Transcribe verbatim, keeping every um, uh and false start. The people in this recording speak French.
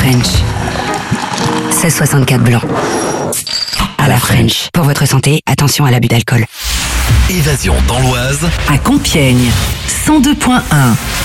French. seize soixante-quatre blanc. À la French. Pour votre santé, attention à l'abus d'alcool. Évasion dans l'Oise. À Compiègne, cent deux point un.